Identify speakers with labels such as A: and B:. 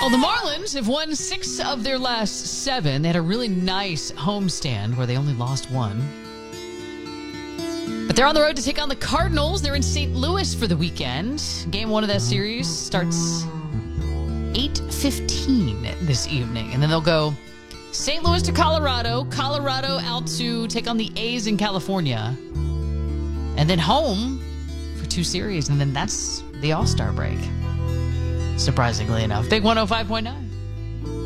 A: Well, the Marlins have won 6 of their last 7. They had a really nice homestand where they only lost 1. But they're on the road to take on the Cardinals. They're in St. Louis for the weekend. Game 1 of that series starts 8:15 this evening. And then they'll go St. Louis to Colorado, Colorado out to take on the A's in California, and then home for 2 series. And then that's the All-Star break, surprisingly enough. Big 105.9.